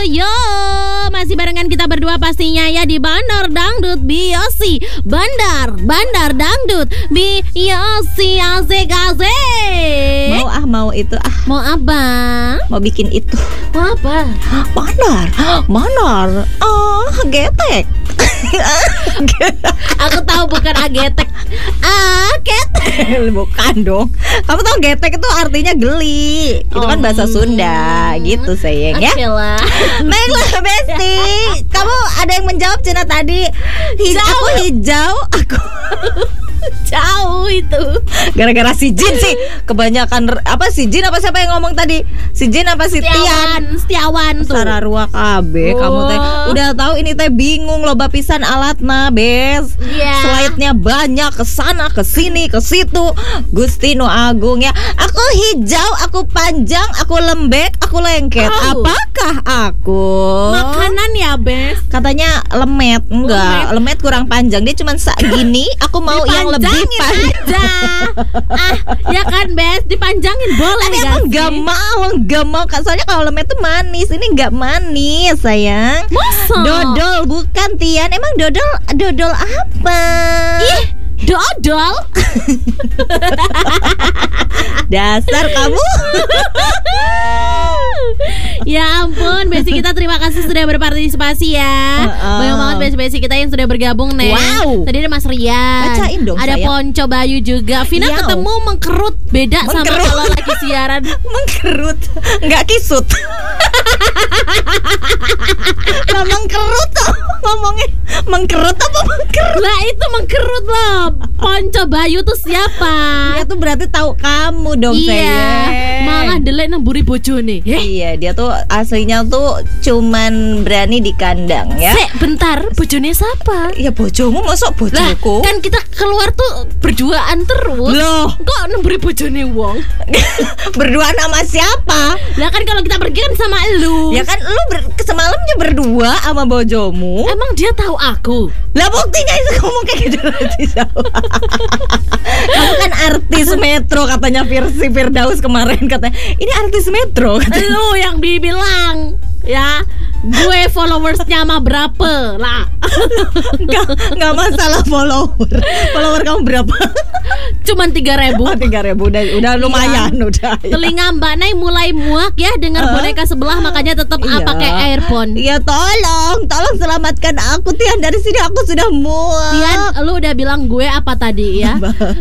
Yo, masih barengan kita berdua pastinya ya di Bandar Dangdut Biosi. Bandar Dangdut Biosi, asik. Mau itu Mau apa? mau bikin itu. Mau apa? Mandar getek. Aku tahu bukan agetek. Ketek. Bukan dong. Kamu tahu getek itu artinya geli. Itu kan bahasa Sunda gitu sayang ya. Oke lah. Baiklah Besti, kamu ada yang menjawab Cina tadi. Aku hijau, aku Jauh itu. gara-gara si Jin sih. Kebanyakan apa si Jin apa siapa yang ngomong tadi? Si Jin apa si Tian? Setiawan tuh. Sararua KB kamu teh udah tahu ini teh bingung loba pisan alatna bes. Slide-nya banyak kesana kesini ke situ. Gusti Nu Agung ya. Aku hijau, aku panjang, aku lembek, aku lengket. Apakah aku? Makanan ya, Bes. Katanya lemet. Enggak, lemet kurang panjang. Dia cuma segini. Aku mau yang lebih panjang aja. Ya kan, Bes, dipanjangin boleh. Tapi aku nggak mau kan, soalnya kalau lemet tuh manis. Ini nggak manis sayang. Masa? Dodol bukan Tian. Emang dodol apa? Ih, dodol. Dasar kamu. Ya ampun, Besi kita terima kasih sudah berpartisipasi ya. Banyak banget Besi kita yang sudah bergabung nih. Wow. Tadi ada Mas Rian. Bacain dong, ada sayang. Ponco Bayu juga. Vina ketemu mengkerut. Beda sama kalau lagi siaran. Mengkerut, nggak kisut. Lah mengkerut tuh ngomongnya. Mengkerut apa mengkerut? Lah itu mengkerut loh. Ponco Bayu tuh siapa? Dia tuh berarti tahu kamu dong iya. sayang. Malah delek nemburi bojone. Iya, dia tuh aslinya tuh cuman berani di kandang ya. Bentar, bojone siapa? Ya bojomu, masuk bojoku? Lah, kan kita keluar tuh berduaan terus. Loh, kok nemburi bojone wong? Berduaan sama siapa? Lah kan kalau kita pergi kan sama elu. Ya kan lu semalamnya berdua sama bojomu. Emang dia tahu aku? Lah buktinya itu ngomong kayak gitu nanti. Kamu kan artis Metro katanya Firdaus kemarin katanya. Ini artis Metro katanya. Lu yang dibilang ya, gue followersnya mah berapa lah. Nggak masalah follower kamu berapa? Cuman 3.000. 3.000 udah lumayan udah. Telinga Mbak Nay mulai muak ya dengar boneka sebelah, makanya tetap pakai earphone. Iya, tolong selamatkan aku Tian, dari sini aku sudah muak. Tian, lu udah bilang gue apa tadi ya?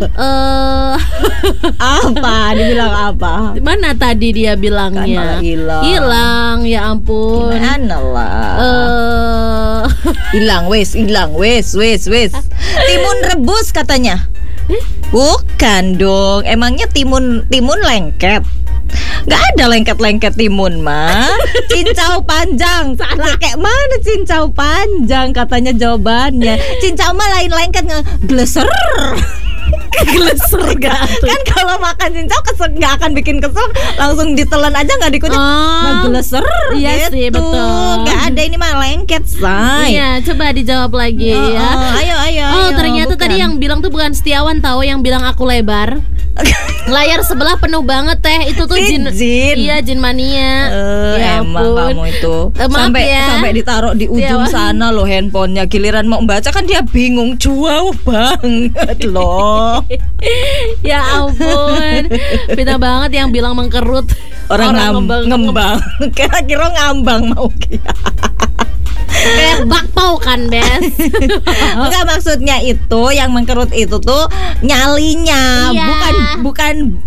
Apa? Dibilang apa? Mana tadi dia bilangnya? Kan hilang, ya ampun. Gimana lah? Hilang wes. Timun rebus katanya. Bukan dong. Emangnya timun lengket? Gak ada lengket-lengket timun mah. Cincau panjang. Lah kayak mana cincau panjang katanya jawabannya. Cincau mah lain lengket, ngegleser. Geleser gak tuh. Kan kalau makan cincau gak akan bikin kesel, langsung ditelan aja gak dikunyah. Ngegeleser. Iya gitu. sih, betul. Gak ada, ini mah lengket say. Iya, coba dijawab lagi ya. Ayo. Ternyata bukan. Tadi yang bilang tuh bukan Setiawan, tahu, yang bilang aku lebar. Layar sebelah penuh banget teh. Itu tuh jin. Iya, jin mania. Ya emang kamu itu sampai ditaruh di ujung sana loh handphonenya. Giliran mau membaca kan dia bingung. Jauh banget loh. Ya ampun. Pintar banget yang bilang mengkerut. Orang ngembang. Kira-kira ngambang mau kayak bakpao kan, Bes. Enggak, maksudnya itu yang mengkerut itu tuh nyalinya, bukan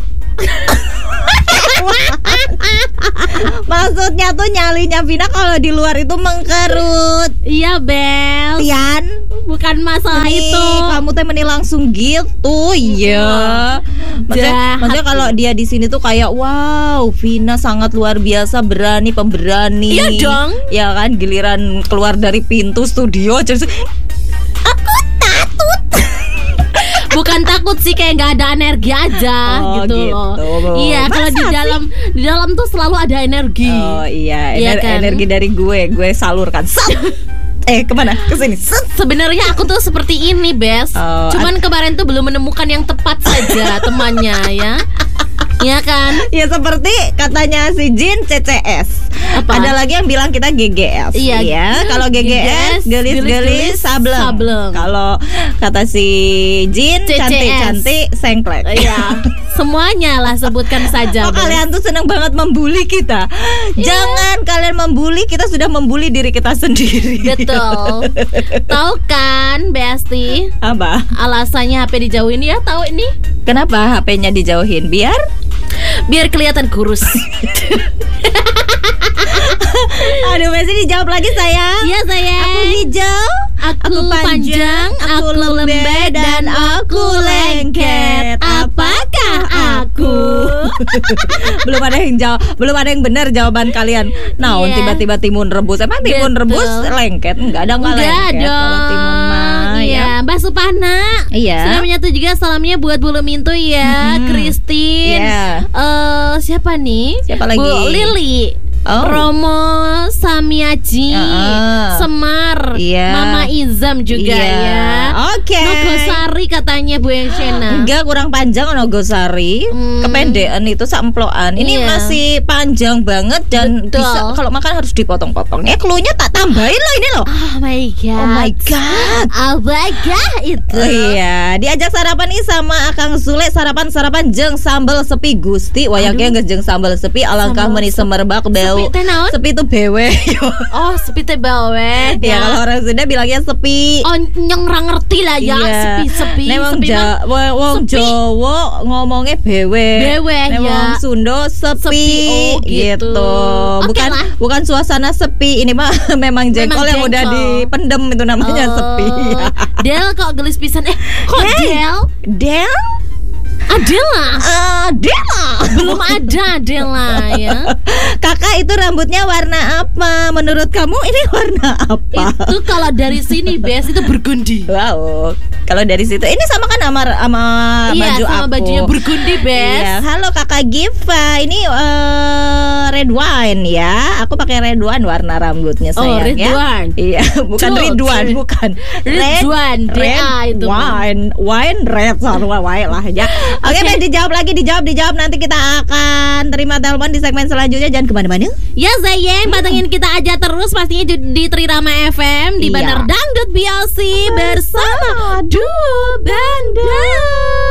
maksudnya tuh nyalinya Vina kalau di luar itu mengkerut. Iya, Bel. Tian, bukan masalah itu. Kamu teh meni langsung gitu. Iya. Maksudnya kalau dia di sini tuh kayak wow, Vina sangat luar biasa, pemberani. Iya dong. Ya kan, giliran keluar dari pintu studio jadi aku takut. Bukan takut sih, kayak nggak ada energi aja gitu. Iya, kalau di dalam tuh selalu ada energi. Oh iya, kan? Energi dari gue salurkan. Kemana? Kesini. Sebenarnya aku tuh seperti ini, Bes. Cuman kemarin tuh belum menemukan yang tepat saja temannya ya. Ya kan? Ya seperti katanya si Jin CCS. Apa? Ada lagi yang bilang kita GGS. Iya. Ya, kalau GGS gelis-gelis sableng. Kalau kata si Jin CCS. cantik-cantik sengklek. Iya. Semuanya lah sebutkan saja. Oh, Bes. kalian tuh senang banget membuli kita. Jangan kalian membuli, kita sudah membuli diri kita sendiri. Betul. Tahu kan, Besti? Apa? Alasannya HP dijauhin ya, tahu ini? Kenapa HP-nya dijauhin? Biar kelihatan kurus. Aduh, Messi dijawab lagi sayang. Iya, sayang. Aku hijau, Aku panjang, aku lembek, dan aku lengket. Apakah aku? belum ada yang benar jawaban kalian. Nah, Iya. tiba-tiba timun rebus. Emang timun Betul. rebus lengket? Enggak ada Enggak lengket kalau timun dong. mah. Iya, Ya. Mbak Supana. Iya. Sudah menyatu juga salamnya buat Bulu Mintu ya, Christine. Iya. Siapa nih? Siapa lagi? Bu Lili. Oh. Romo Samiaji, Semar, Iya. Mama Izam juga Iya. ya. Oke. Nogosari katanya Bu Enshena. Enggak, kurang panjang Nogosari. Kependean itu samploan. Ini Iya. masih panjang banget dan Betul. bisa kalau makan harus dipotong-potong. Ya cluenya tak tambahin loh ini loh. Oh my god. Oh my god. Apakah itu? Oh iya, diajak sarapan nih sama Akang Sule, sarapan jeng sambal sepi Gusti. Wayangnya geus jeung sambal sepi alangkah Sambal meuni semerbak bau. Sepi teh naon? Sepi itu bewe. Oh, sepi teh bawe. Ya kalau orang Sunda bilangnya sepi. Oh, nyeng ra ngerti lah ya, Iya. sepi. Nek wong Sepi mah wong sepi. Jawa ngomongnya bewe. Bewe, Nek ya. wong Sunda sepi. Sepi, oh, gitu. Oke lah. Bukan suasana sepi. Ini mah memang jengkol yang udah jengkol. dipendem itu namanya Oh. sepi. Del kok gelis pisan. Kok Hey. Del? Del? Adela. Dela. Belum ada Adela ya. Kakak itu rambutnya warna apa? Menurut kamu ini warna apa? Itu kalau dari sini Bes itu burgundi. Wow. Kalau dari situ ini sama kan sama Iya, baju sama aku. bajunya burgundi Bes. Iya. Halo Kakak Giva. Ini red wine ya. Aku pakai red wine warna rambutnya Oh, sayang red ya. wine. Iya, bukan Tuh, Ridwan, tuh. bukan. Ridwan, DA itu mah. wine red sarwa wae lah ya. Oke, Oke. Bes, dijawab. Nanti kita akan terima telepon di segmen selanjutnya. Jangan kemana-mana. Ya sayang, patengin kita aja terus pastinya di Trirama FM di Iya. Bandar Dangdut BLC bersama Duo Bandar.